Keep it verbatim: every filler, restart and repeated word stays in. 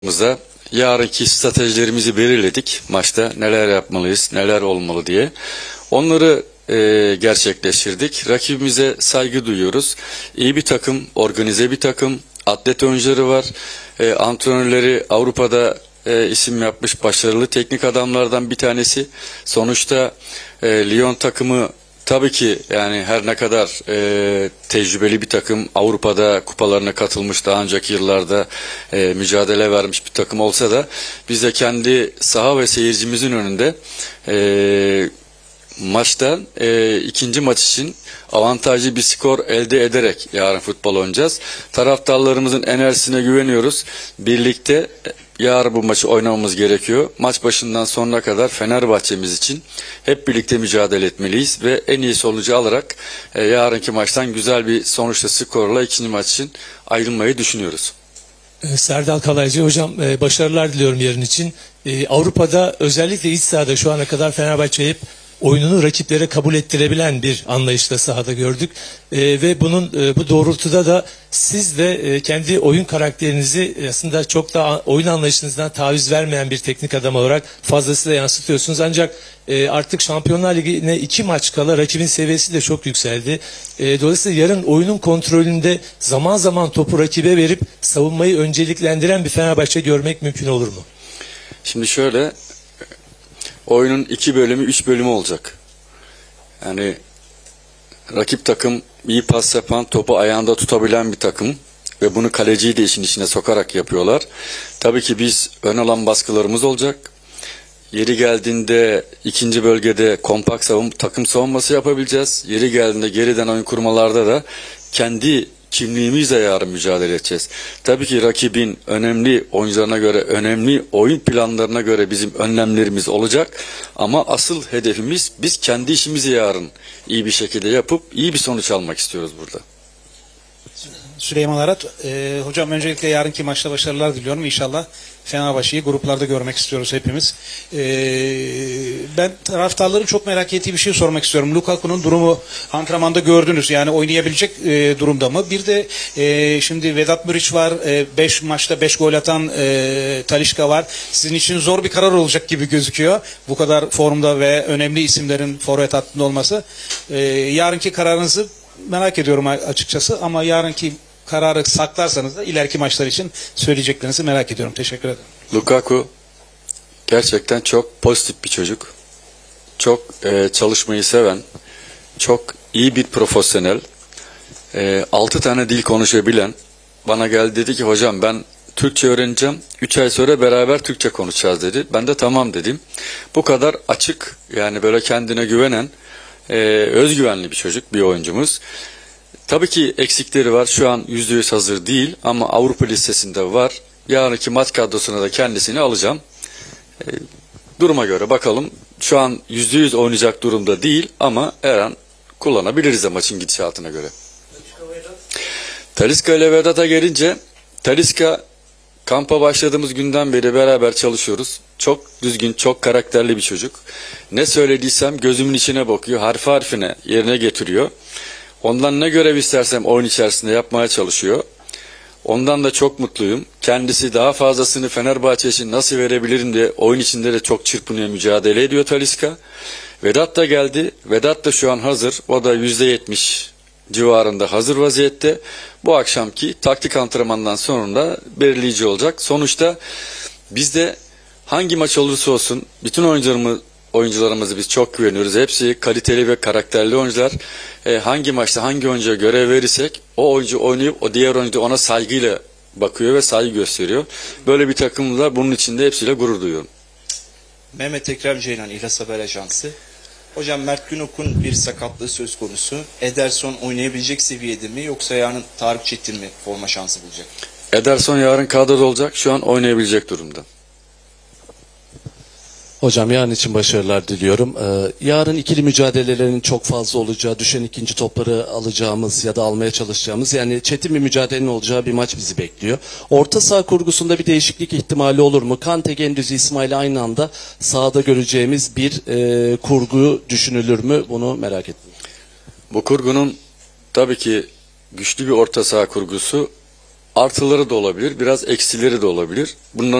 Maçımıza yarınki stratejilerimizi belirledik. Maçta neler yapmalıyız, neler olmalı diye. Onları e, gerçekleştirdik. Rakibimize saygı duyuyoruz. İyi bir takım, organize bir takım, atlet oyuncuları var. E, antrenörleri Avrupa'da e, isim yapmış başarılı teknik adamlardan bir tanesi. Sonuçta e, Lyon takımı tabii ki yani her ne kadar e, tecrübeli bir takım, Avrupa'da kupalarına katılmış, daha önceki yıllarda e, mücadele vermiş bir takım olsa da biz de kendi saha ve seyircimizin önünde e, maçta e, ikinci maç için avantajlı bir skor elde ederek yarın futbol oynayacağız. Taraftarlarımızın enerjisine güveniyoruz. Birlikte yarın bu maçı oynamamız gerekiyor. Maç başından sonuna kadar Fenerbahçe'miz için hep birlikte mücadele etmeliyiz ve en iyi sonucu alarak e, yarınki maçtan güzel bir sonuçta skorla ikinci maç için ayrılmayı düşünüyoruz. Serdal Kalaycı hocam, başarılar diliyorum yarın için. Avrupa'da özellikle iç sahada şu ana kadar Fenerbahçe hep oyununu rakiplere kabul ettirebilen bir anlayışla sahada gördük. Ve bunun bu doğrultuda da siz de kendi oyun karakterinizi aslında çok da oyun anlayışınızdan taviz vermeyen bir teknik adam olarak fazlasıyla yansıtıyorsunuz. Ancak artık Şampiyonlar Ligi'ne iki maç kala rakibin seviyesi de çok yükseldi. Dolayısıyla yarın oyunun kontrolünde zaman zaman topu rakibe verip savunmayı önceliklendiren bir Fenerbahçe görmek mümkün olur mu? Şimdi şöyle, oyunun iki bölümü, üç bölümü olacak. Yani rakip takım iyi pas yapan, topu ayağında tutabilen bir takım ve bunu kaleciyi de işin içine sokarak yapıyorlar. Tabii ki biz ön alan baskılarımız olacak. Yeri geldiğinde ikinci bölgede kompakt savun, takım savunması yapabileceğiz. Yeri geldiğinde geriden oyun kurmalarda da kendi kimliğimizle yarın mücadele edeceğiz. Tabii ki rakibin önemli oyuncularına göre, önemli oyun planlarına göre bizim önlemlerimiz olacak. Ama asıl hedefimiz biz kendi işimizi yarın iyi bir şekilde yapıp iyi bir sonuç almak istiyoruz burada. Süleyman Arat, e, hocam öncelikle yarınki maçta başarılar diliyorum. İnşallah Fenerbahçe'yi gruplarda görmek istiyoruz hepimiz. E, ben taraftarların çok merak ettiği bir şey sormak istiyorum. Lukaku'nun durumu antrenmanda gördünüz. Yani oynayabilecek e, durumda mı? Bir de e, şimdi Vedat Muriç var. beş maçta beş gol atan e, Talisca var. Sizin için zor bir karar olacak gibi gözüküyor. Bu kadar formda ve önemli isimlerin forvet hattında olması. E, yarınki kararınızı merak ediyorum açıkçası ama yarınki kararı saklarsanız da ileriki maçlar için söyleyeceklerinizi merak ediyorum. Teşekkür ederim. Lukaku gerçekten çok pozitif bir çocuk. Çok e, çalışmayı seven, çok iyi bir profesyonel. E, altı tane dil konuşabilen. Bana geldi dedi ki hocam ben Türkçe öğreneceğim. üç ay sonra beraber Türkçe konuşacağız dedi. Ben de tamam dedim. Bu kadar açık, yani böyle kendine güvenen, e, özgüvenli bir çocuk, bir oyuncumuz. Tabii ki eksikleri var. Şu an yüzde yüz hazır değil ama Avrupa listesinde var. Yarınki maç kadrosuna da kendisini alacağım. E, duruma göre bakalım. Şu an yüzde yüz oynayacak durumda değil ama her an kullanabiliriz de maçın gidişatına göre. Talisca ile Vedat'a gelince, Talisca kampa başladığımız günden beri beraber çalışıyoruz. Çok düzgün, çok karakterli bir çocuk. Ne söylediysem gözümün içine bakıyor, harfi harfine yerine getiriyor. Ondan ne görev istersem oyun içerisinde yapmaya çalışıyor. Ondan da çok mutluyum. Kendisi daha fazlasını Fenerbahçe için nasıl verebilirim diye oyun içinde de çok çırpınıyor, mücadele ediyor Talisca. Vedat da geldi. Vedat da şu an hazır. O da yüzde yetmiş civarında hazır vaziyette. Bu akşamki taktik antrenmandan sonra belirleyici olacak. Sonuçta bizde hangi maç olursa olsun bütün oyuncularımız oyuncularımızı biz çok güveniyoruz. Hepsi kaliteli ve karakterli oyuncular. E, hangi maçta hangi oyuncuya görev verirsek o oyuncu oynayıp o diğer oyuncu da ona saygıyla bakıyor ve saygı gösteriyor. Böyle bir takımla bunun içinde hepsiyle gurur duyuyorum. Mehmet Ekrem Ceylan, İhlas Haber Ajansı. Hocam Mert Günok'un bir sakatlığı söz konusu. Ederson oynayabilecek seviyede mi yoksa yarın Tarık Çetin mi forma şansı bulacak? Ederson yarın kadroda olacak. Şu an oynayabilecek durumda. Hocam yarın için başarılar diliyorum. Ee, yarın ikili mücadelelerin çok fazla olacağı, düşen ikinci topları alacağımız ya da almaya çalışacağımız, yani çetin bir mücadelenin olacağı bir maç bizi bekliyor. Orta saha kurgusunda bir değişiklik ihtimali olur mu? Kante, Gündüz, İsmail aynı anda sahada göreceğimiz bir e, kurgu düşünülür mü? Bunu merak ettim. Bu kurgunun tabii ki güçlü bir orta saha kurgusu artıları da olabilir, biraz eksileri de olabilir. Bundan